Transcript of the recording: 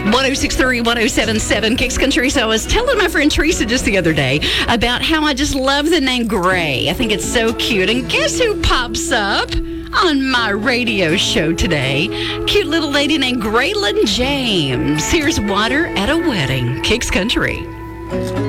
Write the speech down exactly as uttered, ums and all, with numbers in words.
one oh six point three, one oh seven point seven Kicks Country. So I was telling my friend Teresa just the other day about how I just love the name Gray. I think it's so cute. And guess who pops up on my radio show today? Cute little lady named Graylin James. Here's Water at a Wedding. Kicks Country.